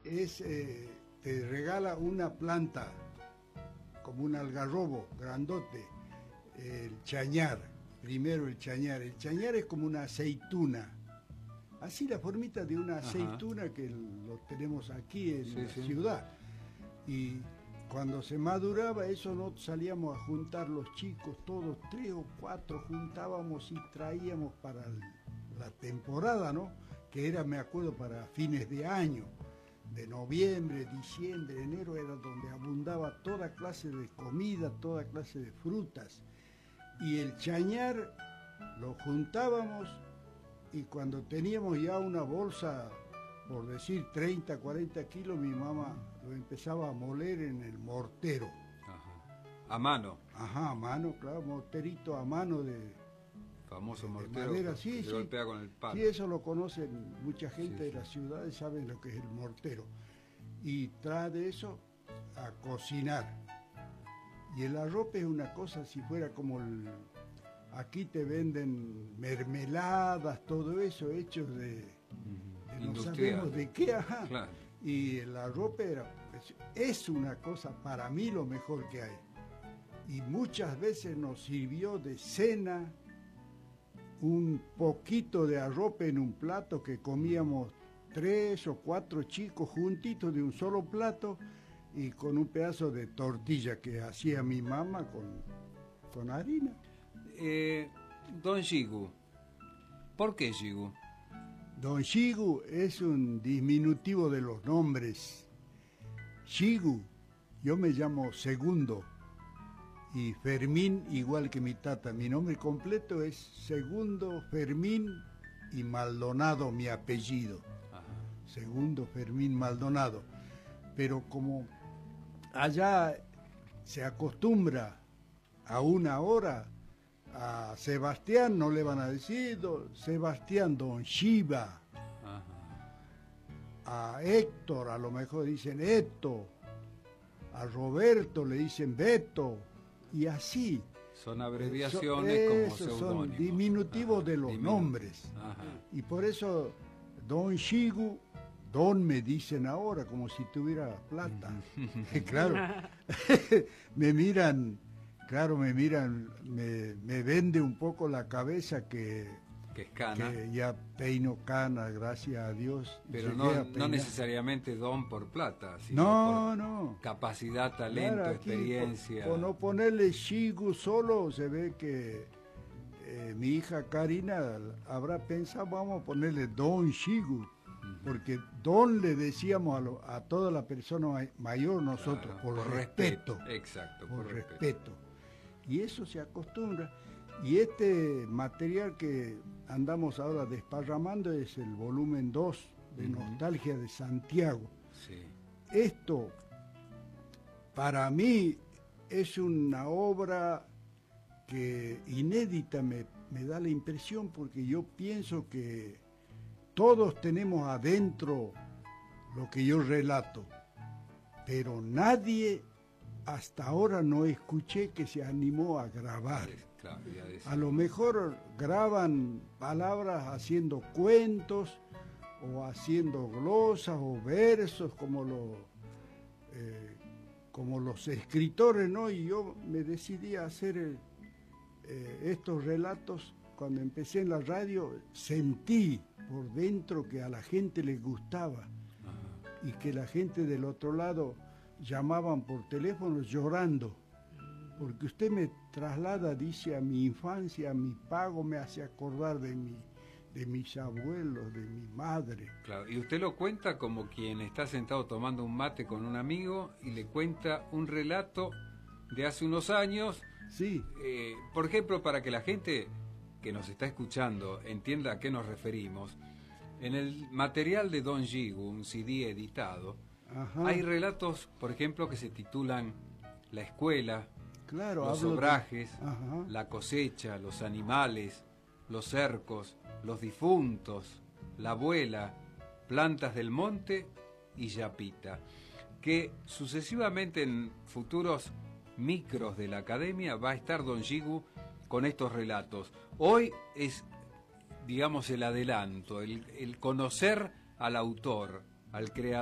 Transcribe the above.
te regala una planta, como un algarrobo grandote, el chañar. Primero el chañar. El chañar es como una aceituna. Así la formita de una aceituna que lo tenemos aquí en la ciudad. Y cuando se maduraba eso, nosotros salíamos a juntar los chicos, todos 3 o 4 juntábamos y traíamos para la temporada, ¿no? Que era, me acuerdo, para fines de año, de noviembre, diciembre, enero, era donde abundaba toda clase de comida, toda clase de frutas. Y el chañar lo juntábamos y cuando teníamos ya una bolsa, por decir 30, 40 kilos, mi mamá lo empezaba a moler en el mortero. Ajá. ¿A mano? Ajá, a mano, claro, morterito a mano de... Famoso de mortero madera, que se golpea con el palo. Sí, eso lo conocen mucha gente de las ciudades, saben lo que es el mortero. Y tras de eso, a cocinar. Y el arrope es una cosa, si fuera como aquí te venden mermeladas, todo eso hecho de no sabemos de qué, Claro. Y el arrope es una cosa para mí lo mejor que hay. Y muchas veces nos sirvió de cena un poquito de arrope en un plato que comíamos 3 o 4 chicos juntitos de un solo plato y con un pedazo de tortilla que hacía mi mamá con harina. Don Yigu, ¿por qué Yigu? Don Yigu es un diminutivo de los nombres. Yigu, yo me llamo Segundo, y Fermín igual que mi tata. Mi nombre completo es Segundo Fermín y Maldonado, mi apellido. Ajá. Segundo Fermín Maldonado. Pero como allá se acostumbra a una hora, a Sebastián no le van a decir Sebastián, don Shiva. Ajá. A Héctor a lo mejor dicen Eto, a Roberto le dicen Beto, y así. Son abreviaciones como seudónimos. Son diminutivos de los nombres. Ajá. Y por eso don Yigu, don me dicen ahora, como si tuviera plata. Claro, me miran, me vende un poco la cabeza que es cana. Que ya peino cana, gracias a Dios. Pero no necesariamente don por plata, sino por capacidad, talento, claro, experiencia. Por no ponerle Shigu solo, se ve que mi hija Karina habrá pensado, vamos a ponerle don Shigu. Porque don le decíamos a toda la persona mayor nosotros, claro, por respeto. Exacto, por respeto. Y eso se acostumbra. Y este material que andamos ahora desparramando es el volumen 2 de Nostalgia de Santiago. Sí. Esto, para mí, es una obra que inédita, me da la impresión, porque yo pienso que todos tenemos adentro lo que yo relato, pero nadie hasta ahora no escuché que se animó a grabar. Claro, a lo mejor graban palabras haciendo cuentos o haciendo glosas o versos como los escritores, ¿no? Y yo me decidí a hacer estos relatos. Cuando empecé en la radio sentí por dentro que a la gente les gustaba. Ajá. Y que la gente del otro lado llamaban por teléfono llorando, porque usted me traslada, dice, a mi infancia, a mi pago, me hace acordar de mis abuelos, de mi madre. Claro, y usted lo cuenta como quien está sentado tomando un mate con un amigo y le cuenta un relato de hace unos años. Sí. Por ejemplo, para que la gente que nos está escuchando entienda a qué nos referimos, en el material de Don Yigu, un CD editado, ajá, hay relatos, por ejemplo, que se titulan La escuela, claro, los obrajes, la cosecha, los animales, los cercos, los difuntos, la abuela, plantas del monte y Yapita, que sucesivamente en futuros micros de la academia va a estar Don Yigu con estos relatos. Hoy es, digamos, el adelanto, el conocer al autor, al creador